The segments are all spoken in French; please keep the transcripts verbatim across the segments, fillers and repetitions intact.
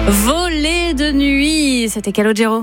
Voler de nuit, c'était Calogero.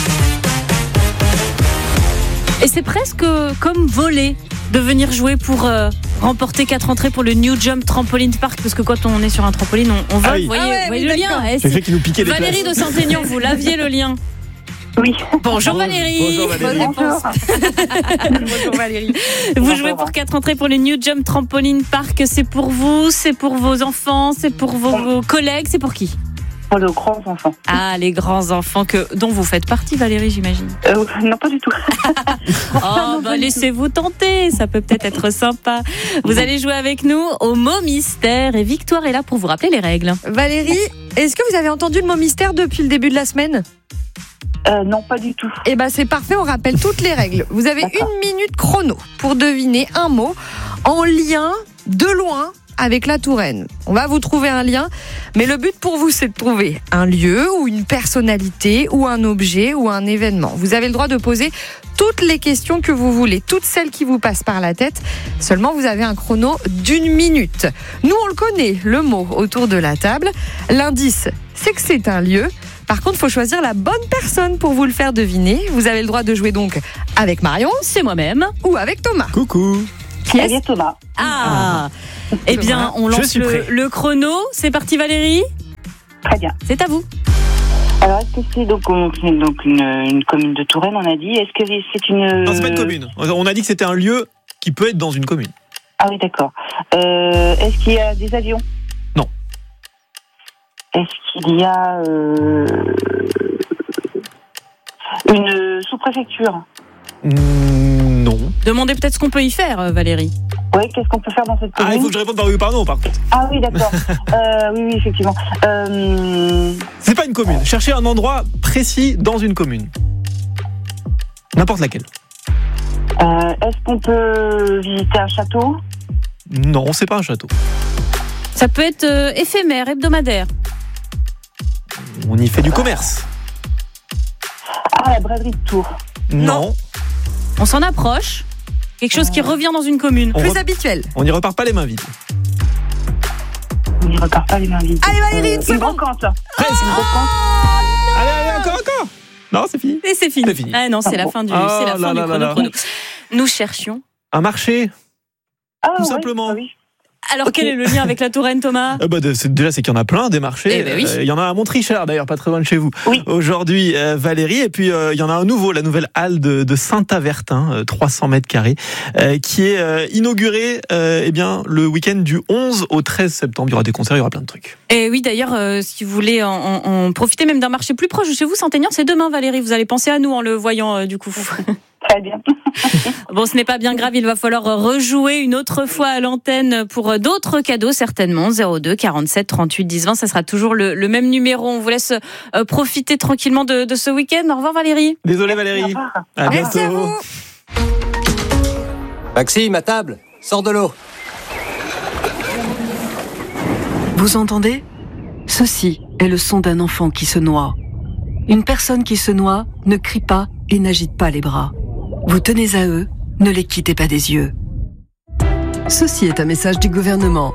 Et c'est presque comme voler de venir jouer pour euh, remporter quatre entrées pour le New Jump Trampoline Park, parce que quand on est sur un trampoline, on, on vole. Ah oui. Vous voyez, Ah ouais, vous voyez oui, le lien eh, c'est fait qui nous piquait les Valérie places. de Saint-Aignan, vous l'aviez le lien. Oui. Bonjour Valérie. Bonjour Valérie. Bonjour. Bonjour Valérie. Vous jouez pour quatre entrées pour le New Jump Trampoline Park. C'est pour vous, c'est pour vos enfants, c'est pour vos, vos collègues, c'est pour qui? Pour les grands enfants. Ah, les grands enfants que, dont vous faites partie, Valérie, j'imagine. Euh, non, pas du tout. Oh, bah laissez-vous tenter, ça peut peut-être être sympa. Vous allez jouer avec nous au mot mystère et Victoire est là pour vous rappeler les règles. Valérie, est-ce que vous avez entendu le mot mystère depuis le début de la semaine ? Euh, non, pas du tout. Eh ben c'est parfait, on rappelle toutes les règles. Vous avez D'accord. une minute chrono pour deviner un mot en lien de loin avec la Touraine. On va vous trouver un lien, mais le but pour vous, c'est de trouver un lieu ou une personnalité ou un objet ou un événement. Vous avez le droit de poser toutes les questions que vous voulez, toutes celles qui vous passent par la tête. Seulement, vous avez un chrono d'une minute. Nous, on le connaît, le mot autour de la table. L'indice, c'est que c'est un lieu. Par contre, il faut choisir la bonne personne pour vous le faire deviner. Vous avez le droit de jouer donc avec Marion, C'est moi-même. ou avec Thomas. Coucou. Qui Eh est-ce bien, Thomas. Ah, eh bien, on Je lance suis le, prêt. le chrono. C'est parti Valérie, Très bien. c'est à vous. Alors, est-ce que c'est donc, on- c'est donc une, une commune de Touraine, on a dit? Est-ce que c'est une... Non, c'est pas une commune. On a dit que c'était un lieu qui peut être dans une commune. Ah oui, d'accord. Euh, est-ce qu'il y a des avions? Non. Est-ce qu'il y a euh, une sous-préfecture? Mm, non. Demandez peut-être ce qu'on peut y faire, euh, Valérie. Oui, qu'est-ce qu'on peut faire dans cette commune? Ah, il faut que je réponde par oui ou par non, par contre. Ah oui, d'accord. euh, oui, oui, effectivement. Euh, C'est pas une commune. Cherchez un endroit précis dans une commune. N'importe laquelle. euh, est-ce qu'on peut visiter un château? Non, c'est pas un château. Ça peut être euh, éphémère, hebdomadaire. On y fait du commerce. Ah, la braderie de Tours. Non. On s'en approche. Quelque chose qui revient dans une commune. On, plus re- habituel. on n'y repart pas les mains vides. On n'y repart pas les mains vides. Allez, Valérie, une une seconde. brocante. Presque. Une brocante. Allez, allez, encore, encore. Non, c'est fini. Et c'est fini. C'est fini. Ah non, c'est la fin du, Oh c'est la là fin du là chrono, là là. chrono. Nous cherchions. Un marché. Ah, Tout ouais, simplement. ah oui. Alors, Ok. quel est le lien avec la Touraine, Thomas? Euh, bah, de- c'est- déjà, c'est qu'il y en a plein des marchés. Eh ben oui. Euh, il y en a à Montrichard, d'ailleurs, pas très loin de chez vous. Oui. Aujourd'hui, euh, Valérie. Et puis, euh, il y en a un nouveau, la nouvelle halle de, de Saint-Avertin, euh, trois cents mètres carrés, euh, qui est euh, inaugurée euh, eh bien, le week-end du onze au treize septembre. Il y aura des concerts, il y aura plein de trucs. Et oui, d'ailleurs, euh, si vous voulez en, en- en profiter même d'un marché plus proche de chez vous, Saint-Aignan, c'est demain, Valérie. Vous allez penser à nous en le voyant, euh, du coup. Très bien. Bon, ce n'est pas bien grave, il va falloir rejouer une autre fois à l'antenne pour d'autres cadeaux, certainement. zéro deux quarante-sept trente-huit dix vingt, ça sera toujours le, le même numéro. On vous laisse euh, profiter tranquillement de, de ce week-end. Au revoir, Valérie. Désolé, Au Valérie. revoir. À Merci à bientôt. vous. Maxime, à table, sors de l'eau. Vous entendez ? Ceci est le son d'un enfant qui se noie. Une personne qui se noie ne crie pas et n'agite pas les bras. Vous tenez à eux, ne les quittez pas des yeux. Ceci est un message du gouvernement.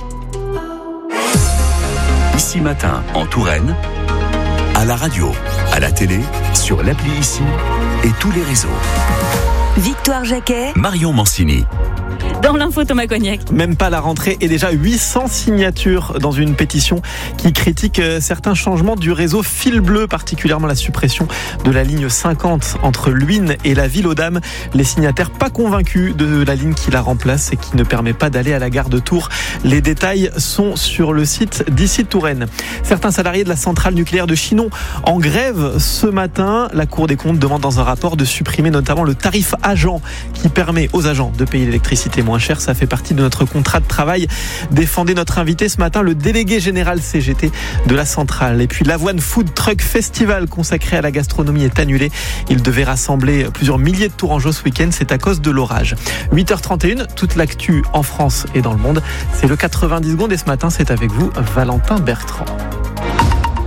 Ici Matin, en Touraine, à la radio, à la télé, sur l'appli Ici et tous les réseaux. Victoire Jacquet, Marion Mancini. Dans l'info, Thomas Cognac. Même pas la rentrée et déjà huit cents signatures dans une pétition qui critique euh, certains changements du réseau fil bleu, particulièrement la suppression de la ligne cinquante entre Luynes et la ville aux Dames. Les signataires pas convaincus de la ligne qui la remplace et qui ne permet pas d'aller à la gare de Tours. Les détails sont sur le site d'Ici Touraine. Certains salariés de la centrale nucléaire de Chinon en grève ce matin. La Cour des comptes demande dans un rapport de supprimer notamment le tarif agent qui permet aux agents de payer l'électricité moins cher. Ça fait partie de notre contrat de travail. Défendait notre invité ce matin, le délégué général C G T de la centrale. Et puis l'Avoine Food Truck Festival consacré à la gastronomie est annulé. Il devait rassembler plusieurs milliers de Tourangeaux ce week-end. C'est à cause de l'orage. huit heures trente et une, toute l'actu en France et dans le monde. C'est le quatre-vingt-dix secondes et ce matin, c'est avec vous, Valentin Bertrand.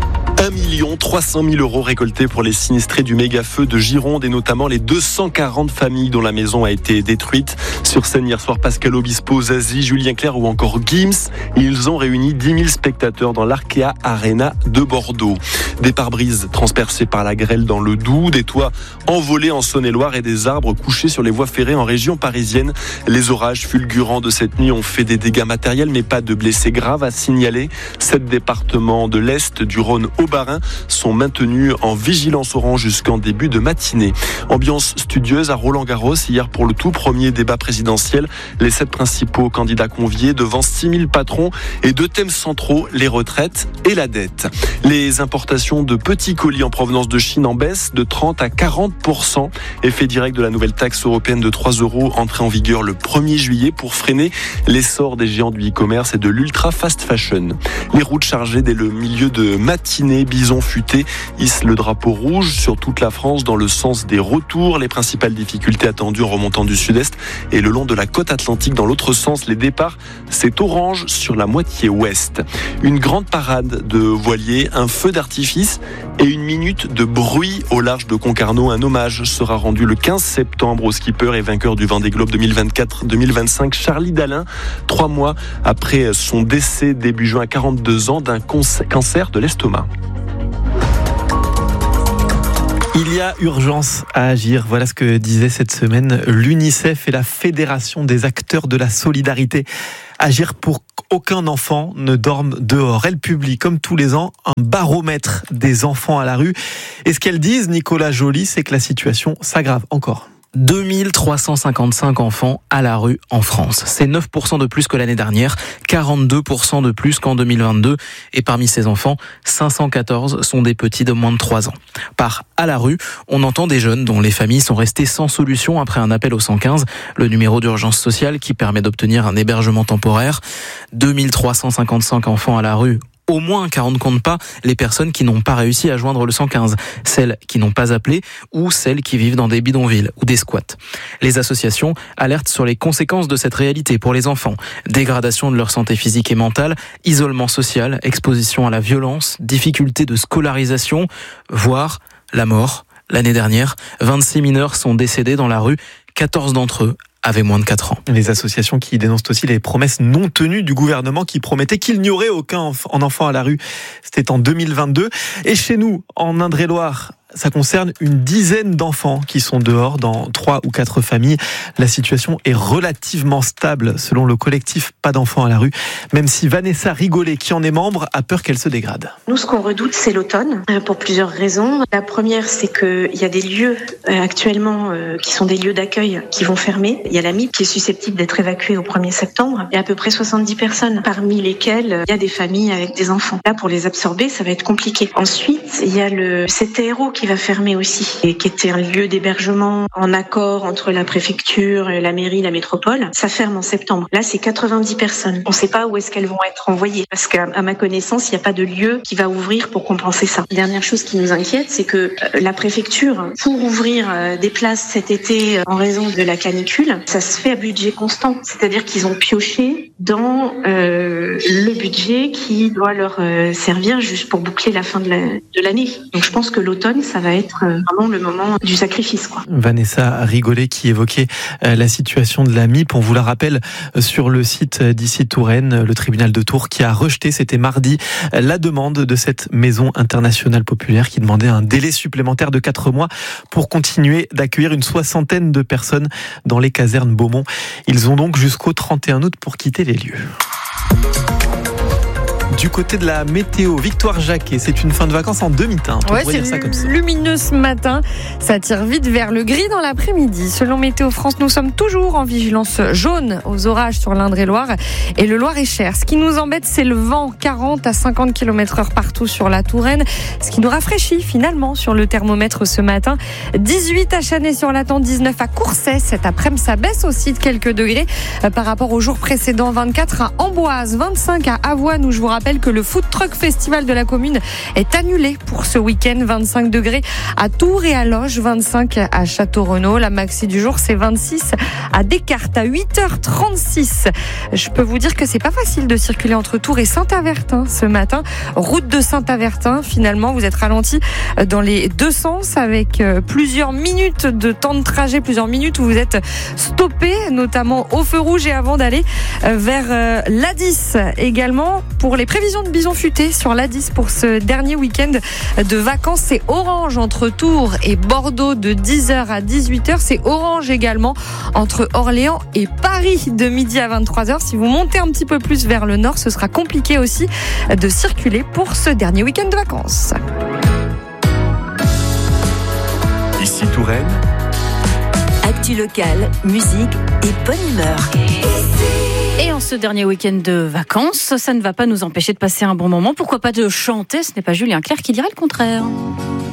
un million trois cent mille euros récoltés pour les sinistrés du méga-feu de Gironde et notamment les deux cent quarante familles dont la maison a été détruite. Sur scène hier soir, Pascal Obispo, Zazie, Julien Clerc ou encore Gims. Ils ont réuni dix mille spectateurs dans l'Arkea Arena de Bordeaux. Des pare-brises transpercés par la grêle dans le Doubs, des toits envolés en Saône-et-Loire et des arbres couchés sur les voies ferrées en région parisienne. Les orages fulgurants de cette nuit ont fait des dégâts matériels mais pas de blessés graves à signaler. Sept départements de l'Est, du Rhône au Bas-Rhin, sont maintenus en vigilance orange jusqu'en début de matinée. Ambiance studieuse à Roland-Garros hier pour le tout premier débat présidentiel. Les sept principaux candidats conviés devant six mille patrons et deux thèmes centraux, les retraites et la dette. Les importations de petits colis en provenance de Chine en baisse de trente à quarante pour cent. Effet direct de la nouvelle taxe européenne de trois euros entrée en vigueur le premier juillet pour freiner l'essor des géants du e-commerce et de l'ultra fast fashion. Les routes chargées dès le milieu de matinée, Bison Futé hisse le drapeau rouge sur toute la France dans le sens des retours. Les principales difficultés attendues en remontant du sud-est et le long de la côte atlantique dans l'autre sens. Les départs, c'est orange sur la moitié ouest. Une grande parade de voiliers, un feu d'artifice et une minute de bruit au large de Concarneau. Un hommage sera rendu le quinze septembre au skipper et vainqueur du Vendée Globe deux mille vingt-quatre deux mille vingt-cinq, Charlie Dalin, trois mois après son décès début juin à quarante-deux ans d'un cancer de l'estomac. Il y a urgence à agir. Voilà ce que disait cette semaine l'UNICEF et la Fédération des acteurs de la solidarité. Agir pour qu'aucun enfant ne dorme dehors. Elle publie, comme tous les ans, un baromètre des enfants à la rue. Et ce qu'elles disent, Nicolas Joly, c'est que la situation s'aggrave encore. deux mille trois cent cinquante-cinq enfants à la rue en France. C'est neuf pour cent de plus que l'année dernière, quarante-deux pour cent de plus qu'en deux mille vingt-deux. Et parmi ces enfants, cinq cent quatorze sont des petits de moins de trois ans. Par à la rue, on entend des jeunes dont les familles sont restées sans solution après un appel au cent quinze, le numéro d'urgence sociale qui permet d'obtenir un hébergement temporaire. deux mille trois cent cinquante-cinq enfants à la rue. Au moins, car on ne compte pas les personnes qui n'ont pas réussi à joindre le cent quinze, celles qui n'ont pas appelé ou celles qui vivent dans des bidonvilles ou des squats. Les associations alertent sur les conséquences de cette réalité pour les enfants. Dégradation de leur santé physique et mentale, isolement social, exposition à la violence, difficultés de scolarisation, voire la mort. L'année dernière, vingt-six mineurs sont décédés dans la rue, quatorze d'entre eux avaient moins de quatre ans. Les associations qui dénoncent aussi les promesses non tenues du gouvernement qui promettait qu'il n'y aurait aucun enfant à la rue. C'était en deux mille vingt-deux. Et chez nous, en Indre-et-Loire, ça concerne une dizaine d'enfants qui sont dehors dans trois ou quatre familles. La situation est relativement stable selon le collectif Pas d'enfants à la rue, même si Vanessa Rigolet, qui en est membre, a peur qu'elle se dégrade. Nous, ce qu'on redoute, c'est l'automne, pour plusieurs raisons. La première, c'est qu'il y a des lieux actuellement qui sont des lieux d'accueil qui vont fermer. Il y a la M I P qui est susceptible d'être évacuée au premier septembre. Il y a à peu près soixante-dix personnes, parmi lesquelles il y a des familles avec des enfants. Là, pour les absorber, ça va être compliqué. Ensuite, il y a le C T R O qui va fermer aussi, et qui était un lieu d'hébergement en accord entre la préfecture, la mairie, la métropole. Ça ferme en septembre. Là, c'est quatre-vingt-dix personnes. On ne sait pas où est-ce qu'elles vont être envoyées, parce qu'à ma connaissance, il n'y a pas de lieu qui va ouvrir pour compenser ça. Dernière chose qui nous inquiète, c'est que la préfecture, pour ouvrir des places cet été en raison de la canicule, ça se fait à budget constant. C'est-à-dire qu'ils ont pioché dans euh, le budget qui doit leur euh, servir juste pour boucler la fin de, la, de l'année. Donc je pense que l'automne, ça va être vraiment le moment du sacrifice, quoi. Vanessa Rigolet qui évoquait la situation de la M I P. On vous la rappelle sur le site d'Ici Touraine, le tribunal de Tours qui a rejeté, c'était mardi, la demande de cette maison internationale populaire qui demandait un délai supplémentaire de quatre mois pour continuer d'accueillir une soixantaine de personnes dans les casernes Beaumont. Ils ont donc jusqu'au trente et un août pour quitter les lieux. Du côté de la météo, Victoire Jacquet, c'est une fin de vacances en demi-teinte. Ouais, c'est ça comme ça. Lumineux ce matin, ça tire vite vers le gris dans l'après-midi. Selon Météo France, nous sommes toujours en vigilance jaune aux orages sur l'Indre-et-Loire et le Loir-et-Cher. Ce qui nous embête, c'est le vent, quarante à cinquante kilomètres heure partout sur la Touraine. Ce qui nous rafraîchit finalement sur le thermomètre ce matin. dix-huit à Châtenay-sur-Latan, dix-neuf à Courcey. Cet après-midi, ça baisse aussi de quelques degrés par rapport au jour précédent. vingt-quatre à Amboise, vingt-cinq à Avoine, où je vous rappelle rappelle que le Food Truck Festival de la commune est annulé pour ce week-end. vingt-cinq degrés à Tours et à Loges, vingt-cinq à Château-Renaud. La maxi du jour, c'est vingt-six à Descartes à huit heures trente-six. Je peux vous dire que c'est pas facile de circuler entre Tours et Saint-Avertin ce matin. Route de Saint-Avertin, finalement, vous êtes ralenti dans les deux sens avec plusieurs minutes de temps de trajet, plusieurs minutes où vous êtes stoppé, notamment au feu rouge et avant d'aller vers l'A dix. Également, pour les prévisions de bison futé sur l'A dix pour ce dernier week-end de vacances, c'est orange entre Tours et Bordeaux de dix heures à dix-huit heures. C'est orange également entre Orléans et Paris de midi à vingt-trois heures. Si vous montez un petit peu plus vers le nord, ce sera compliqué aussi de circuler pour ce dernier week-end de vacances. Ici Touraine. Actu locale, musique et bonne humeur. Et en ce dernier week-end de vacances, ça ne va pas nous empêcher de passer un bon moment. Pourquoi pas de chanter? Ce n'est pas Julien Clerc qui dirait le contraire.